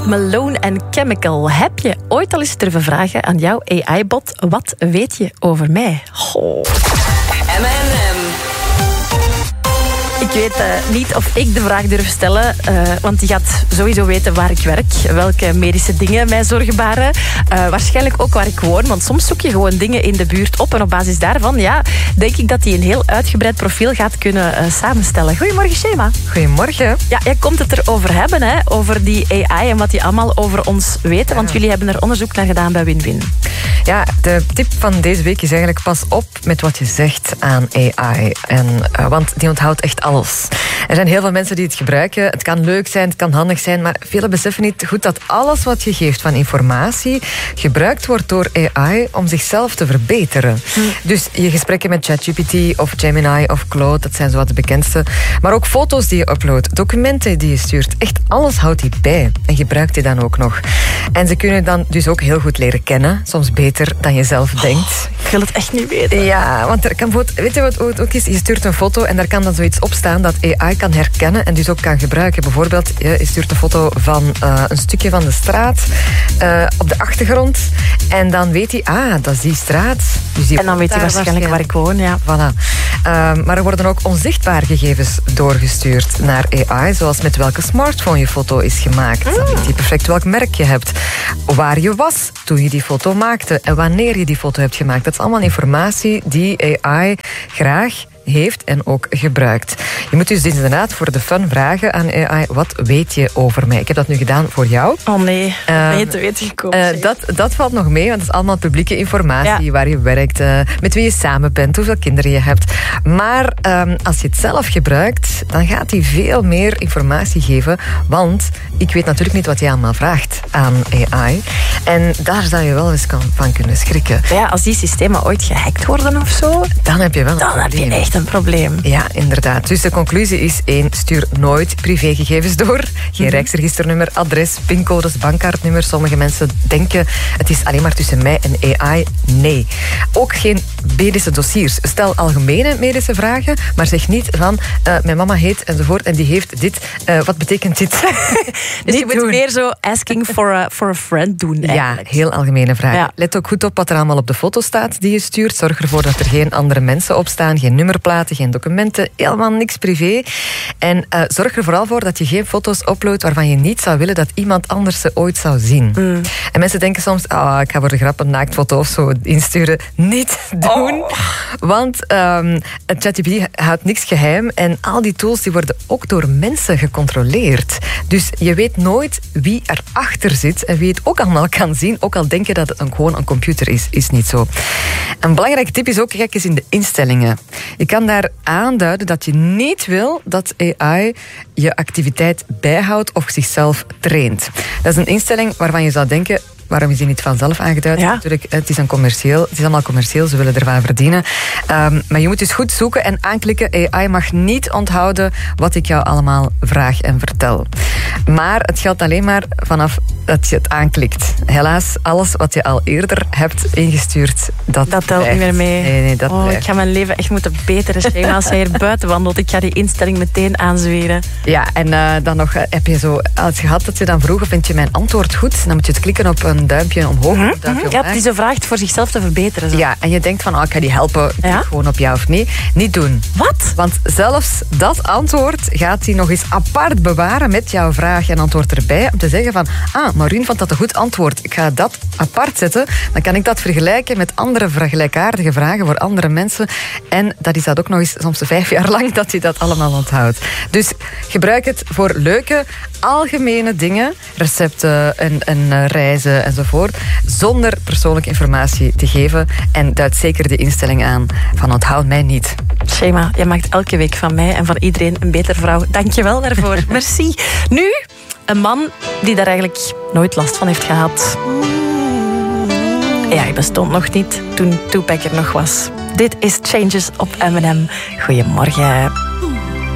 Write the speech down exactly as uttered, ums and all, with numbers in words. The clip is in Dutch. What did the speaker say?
Malone en Chemical. Heb je ooit al eens durven vragen aan jouw A I-bot... wat weet je over mij? Oh. M en M. Ik weet uh, niet of ik de vraag durf stellen, uh, want die gaat sowieso weten waar ik werk, welke medische dingen mij zorgen baren. Uh, waarschijnlijk ook waar ik woon, want soms zoek je gewoon dingen in de buurt op en op basis daarvan, ja, denk ik dat hij een heel uitgebreid profiel gaat kunnen uh, samenstellen. Goedemorgen, Shema. Goedemorgen. Ja, jij komt het erover hebben, hè, over die A I en wat die allemaal over ons weten, want jullie hebben er onderzoek naar gedaan bij Win-Win. Ja, de tip van deze week is eigenlijk pas op met wat je zegt aan A I. En, uh, want die onthoudt echt alles. Er zijn heel veel mensen die het gebruiken. Het kan leuk zijn, het kan handig zijn, maar velen beseffen niet goed dat alles wat je geeft van informatie gebruikt wordt door A I om zichzelf te verbeteren. Hm. Dus je gesprekken met ChatGPT of Gemini of Claude, dat zijn zo wat de bekendste. Maar ook foto's die je uploadt, documenten die je stuurt. Echt alles houdt hij bij en gebruikt hij dan ook nog. En ze kunnen dan dus ook heel goed leren kennen, soms beter dan je zelf denkt. Oh, ik wil het echt niet weten. Ja, want er kan, weet je wat het ook is? Je stuurt een foto en daar kan dan zoiets op staan dat A I kan herkennen en dus ook kan gebruiken. Bijvoorbeeld, je stuurt een foto van uh, een stukje van de straat uh, op de achtergrond en dan weet hij, ah, dat is die straat. Dus die en dan weet hij waarschijnlijk waar ik woon, ja. Voilà. Uh, maar er worden ook onzichtbare gegevens doorgestuurd naar A I, zoals met welke smartphone je foto is gemaakt. Mm. Dan weet hij perfect welk merk je hebt, waar je was toen je die foto maakte en wanneer je die foto hebt gemaakt. Dat is allemaal informatie die A I graag heeft en ook gebruikt. Je moet dus inderdaad voor de fun vragen aan A I, wat weet je over mij? Ik heb dat nu gedaan voor jou. Oh nee, uh, ben je te weten gekomen? Uh, dat, dat valt nog mee, want dat is allemaal publieke informatie, ja. Waar je werkt, uh, met wie je samen bent, hoeveel kinderen je hebt. Maar um, als je het zelf gebruikt, dan gaat hij veel meer informatie geven, want ik weet natuurlijk niet wat hij allemaal vraagt aan A I. En daar zou je wel eens van kunnen schrikken. Ja, als die systemen ooit gehackt worden of zo, dan heb je wel een dan probleem. heb je echt een probleem. Ja, inderdaad. Dus de conclusie is één, stuur nooit privégegevens door. Geen mm-hmm. rijksregisternummer, adres, pincodes, bankkaartnummers. Sommige mensen denken, het is alleen maar tussen mij en A I. Nee. Ook geen medische dossiers. Stel algemene medische vragen, maar zeg niet van, uh, mijn mama heet enzovoort en die heeft dit. Uh, wat betekent dit? Dus je moet doen. Meer zo asking for a, for a friend doen. Eigenlijk. Ja, heel algemene vragen. Ja. Let ook goed op wat er allemaal op de foto staat die je stuurt. Zorg ervoor dat er geen andere mensen op staan, geen nummerplaten, geen documenten, helemaal niks privé. En uh, zorg er vooral voor dat je geen foto's uploadt waarvan je niet zou willen dat iemand anders ze ooit zou zien. Mm. En mensen denken soms, oh, ik ga voor de grap een naaktfoto of zo insturen. Niet doen. Oh. Want um, ChatGPT houdt niks geheim en al die tools die worden ook door mensen gecontroleerd. Dus je weet nooit wie erachter zit en wie het ook allemaal kan zien, ook al denk je dat het een, gewoon een computer is. Is niet zo. Een belangrijke tip is ook, kijk eens in de instellingen. Je kan daar aanduiden dat je niet wil dat A I je activiteit bijhoudt of zichzelf traint. Dat is een instelling waarvan je zou denken, waarom is die niet vanzelf aangeduid? Ja. Natuurlijk, het is een commercieel. Het is allemaal commercieel, ze willen ervan verdienen. Um, maar je moet dus goed zoeken en aanklikken. A I mag niet onthouden wat ik jou allemaal vraag en vertel. Maar het geldt alleen maar vanaf dat je het aanklikt. Helaas, alles wat je al eerder hebt ingestuurd, dat Dat telt niet meer mee. Nee, nee, dat oh, ik ga mijn leven echt moeten beteren, Shema, als hij hier buiten wandelt. Ik ga die instelling meteen aanzweren. Ja, en uh, dan nog, uh, heb je zo als gehad dat je dan vroeg, vind je mijn antwoord goed? Dan moet je het klikken op een duimpje omhoog. Mm-hmm. Een duimpje ja, die zo vraagt voor zichzelf te verbeteren. Zo. Ja, en je denkt van, oh, ik ga die helpen, ja? Gewoon op ja of nee. Niet doen. Wat? Want zelfs dat antwoord gaat hij nog eens apart bewaren met jouw vraag en antwoord erbij, om te zeggen van, ah, Maureen vond dat een goed antwoord. Ik ga dat apart zetten. Dan kan ik dat vergelijken met andere gelijkaardige vragen voor andere mensen. En dat is dat ook nog eens soms vijf jaar lang dat hij dat allemaal onthoudt. Dus gebruik het voor leuke, algemene dingen, recepten en, en reizen enzovoort, zonder persoonlijke informatie te geven. En duid zeker de instelling aan van onthoud mij niet. Shema, jij maakt elke week van mij en van iedereen een betere vrouw. Dank je wel daarvoor. Merci. Nu, een man die daar eigenlijk nooit last van heeft gehad. Ja, hij bestond nog niet toen Tupac er nog was. Dit is Changes op M en M. Goedemorgen.